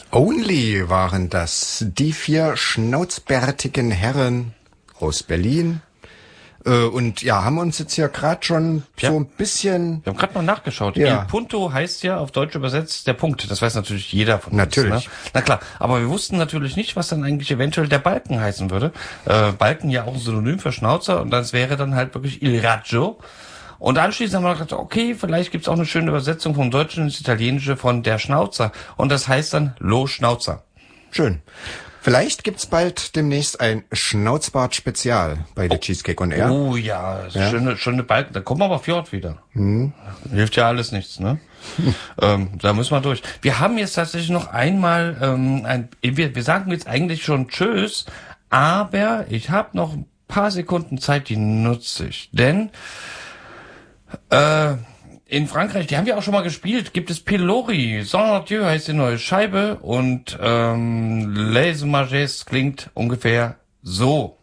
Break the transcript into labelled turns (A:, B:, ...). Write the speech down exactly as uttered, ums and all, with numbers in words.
A: Only waren das, die vier schnauzbärtigen Herren aus Berlin. Äh, und ja, haben uns jetzt hier gerade schon
B: ja.
A: so ein bisschen...
B: Wir haben gerade mal nachgeschaut.
A: Ja.
B: Il Punto heißt ja auf Deutsch übersetzt der Punkt. Das weiß natürlich jeder von uns.
A: Natürlich.
B: Ne? Na klar, aber wir wussten natürlich nicht, was dann eigentlich eventuell der Balken heißen würde. Äh, Balken ja auch ein Synonym für Schnauzer und das wäre dann halt wirklich Il Raggio. Und anschließend haben wir gedacht, okay, vielleicht gibt's auch eine schöne Übersetzung vom Deutschen ins Italienische von der Schnauzer. Und das heißt dann Lo Schnauzer.
A: Schön. Vielleicht gibt's bald demnächst ein Schnauzbart-Spezial bei der Cheesecake on Air.
B: Oh ja,
A: Ja.
B: schöne, schöne Balken. Da kommen wir aber Fjord wieder.
A: Hm.
B: Hilft ja alles nichts, ne? ähm, da müssen wir durch. Wir haben jetzt tatsächlich noch einmal, ähm, ein, wir, wir sagen jetzt eigentlich schon Tschüss, aber ich habe noch ein paar Sekunden Zeit, die nutze ich. Denn äh, in Frankreich, die haben wir auch schon mal gespielt, gibt es Pilori. Sans Dieu heißt die neue Scheibe und ähm, Les Mages klingt ungefähr so.